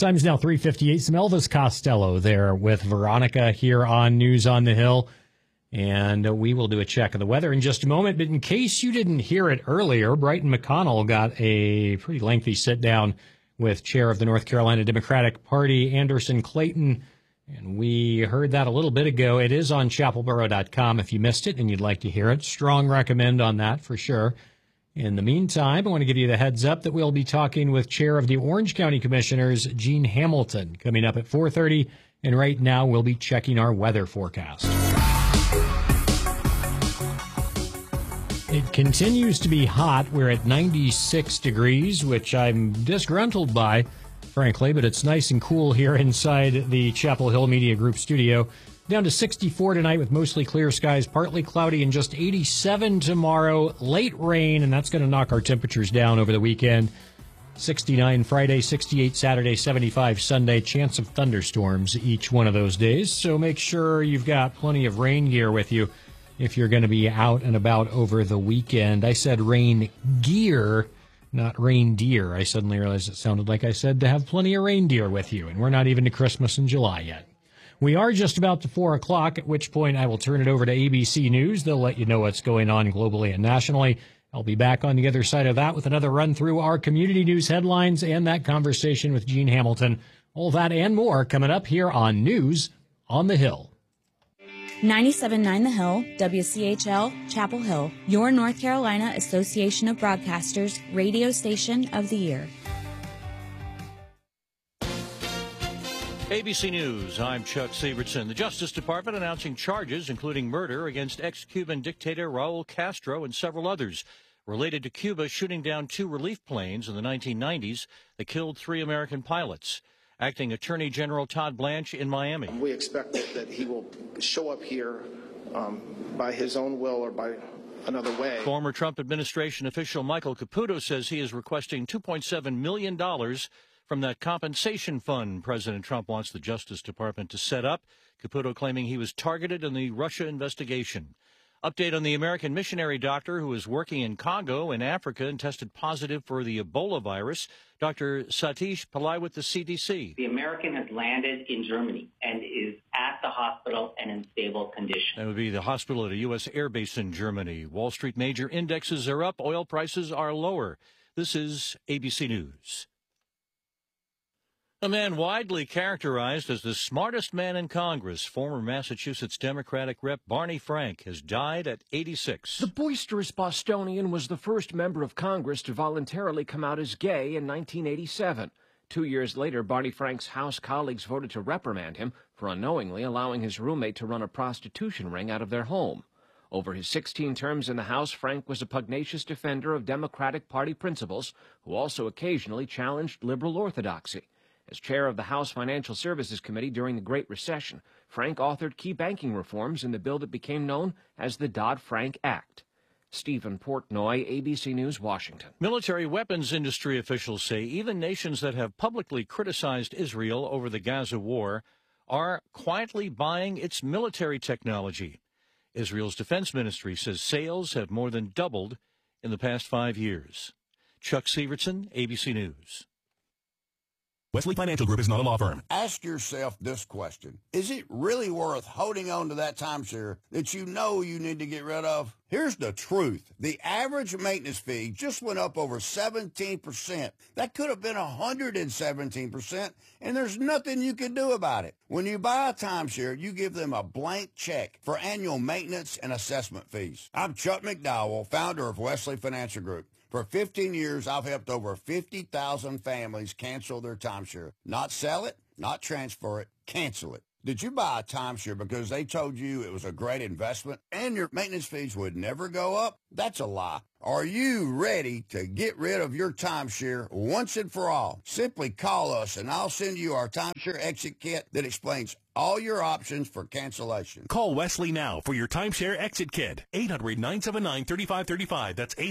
Time's now 3:58. Some Elvis Costello there with Veronica here on News on the Hill. And we will do a check of the weather in just a moment. But in case you didn't hear it earlier, Brighton McConnell got a pretty lengthy sit-down with chair of the North Carolina Democratic Party, Anderson Clayton. And we heard that a little bit ago. It is on chapelboro.com if you missed it and you'd like to hear it. Strong recommend on that for sure. In the meantime, I want to give you the heads up that we'll be talking with Chair of the Orange County Commissioners, Gene Hamilton, coming up at 4:30. And right now, we'll be checking our weather forecast. It continues to be hot. We're at 96 degrees, which I'm disgruntled by, frankly, but it's nice and cool here inside the Chapel Hill Media Group studio. Down to 64 tonight with mostly clear skies, partly cloudy, and just 87 tomorrow. Late rain, and that's going to knock our temperatures down over the weekend. 69 Friday, 68 Saturday, 75 Sunday. Chance of thunderstorms each one of those days. So make sure you've got plenty of rain gear with you if you're going to be out and about over the weekend. I said rain gear, not reindeer. I suddenly realized it sounded like I said to have plenty of reindeer with you, and we're not even to Christmas in July yet. We are just about to 4 o'clock, at which point I will turn it over to ABC News. They'll let you know what's going on globally and nationally. I'll be back on the other side of that with another run through our community news headlines and that conversation with Gene Hamilton. All that and more coming up here on News on the Hill. 97.9 The Hill, WCHL, Chapel Hill, your North Carolina Association of Broadcasters radio station of the year. ABC News, I'm Chuck Sievertson. The Justice Department announcing charges including murder against ex-Cuban dictator Raul Castro and several others related to Cuba shooting down 2 relief planes in the 1990s that killed 3 American pilots. Acting Attorney General Todd Blanche in Miami. We expect that he will show up here by his own will or by another way. Former Trump administration official Michael Caputo says he is requesting $2.7 million from that compensation fund President Trump wants the Justice Department to set up. Caputo claiming he was targeted in the Russia investigation. Update on the American missionary doctor who is working in Congo in Africa and tested positive for the Ebola virus. Dr. Satish Pillai with the CDC. The American has landed in Germany and is at the hospital and in stable condition. That would be the hospital at a U.S. air base in Germany. Wall Street major indexes are up. Oil prices are lower. This is ABC News. A man widely characterized as the smartest man in Congress, former Massachusetts Democratic Rep. Barney Frank, has died at 86. The boisterous Bostonian was the first member of Congress to voluntarily come out as gay in 1987. 2 years later, Barney Frank's House colleagues voted to reprimand him for unknowingly allowing his roommate to run a prostitution ring out of their home. Over his 16 terms in the House, Frank was a pugnacious defender of Democratic Party principles who also occasionally challenged liberal orthodoxy. As chair of the House Financial Services Committee during the Great Recession, Frank authored key banking reforms in the bill that became known as the Dodd-Frank Act. Stephen Portnoy, ABC News, Washington. Military weapons industry officials say even nations that have publicly criticized Israel over the Gaza war are quietly buying its military technology. Israel's defense ministry says sales have more than doubled in the past 5 years. Chuck Sievertson, ABC News. Wesley Financial Group is not a law firm. Ask yourself this question. Is it really worth holding on to that timeshare that you know you need to get rid of? Here's the truth. The average maintenance fee just went up over 17%. That could have been 117%, and there's nothing you can do about it. When you buy a timeshare, you give them a blank check for annual maintenance and assessment fees. I'm Chuck McDowell, founder of Wesley Financial Group. For 15 years, I've helped over 50,000 families cancel their timeshare. Not sell it, not transfer it, cancel it. Did you buy a timeshare because they told you it was a great investment and your maintenance fees would never go up? That's a lie. Are you ready to get rid of your timeshare once and for all? Simply call us and I'll send you our timeshare exit kit that explains all your options for cancellation. Call Wesley now for your timeshare exit kit. 800-979-3535. That's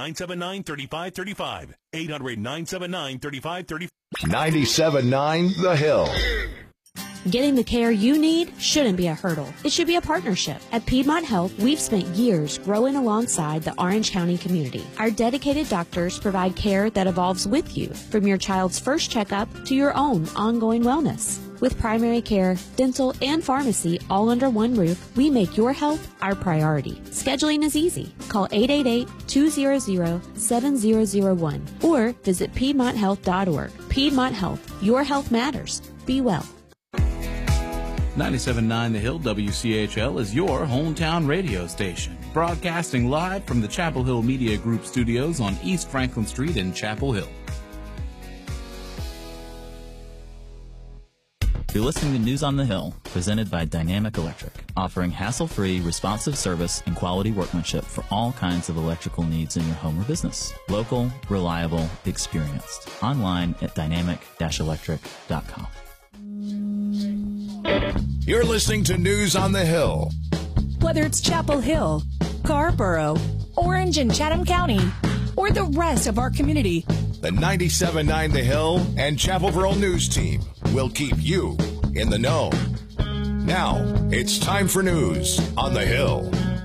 800-979-3535. 800-979-3535. 97.9 The Hill. Getting the care you need shouldn't be a hurdle. It should be a partnership. At Piedmont Health, we've spent years growing alongside the Orange County community. Our dedicated doctors provide care that evolves with you, from your child's first checkup to your own ongoing wellness. With primary care, dental, and pharmacy all under one roof, we make your health our priority. Scheduling is easy. Call 888-200-7001 or visit PiedmontHealth.org. Piedmont Health. Your health matters. Be well. 97.9 The Hill WCHL is your hometown radio station, broadcasting live from the Chapel Hill Media Group studios on East Franklin Street in Chapel Hill. You're listening to News on the Hill, presented by Dynamic Electric, offering hassle-free, responsive service and quality workmanship for all kinds of electrical needs in your home or business. Local, reliable, experienced. Online at dynamic-electric.com. You're listening to News on the Hill. Whether it's Chapel Hill, Carrboro, Orange and Chatham County, or the rest of our community, the 97.9 The Hill and Chapel News team will keep you in the know. Now, it's time for News on the Hill.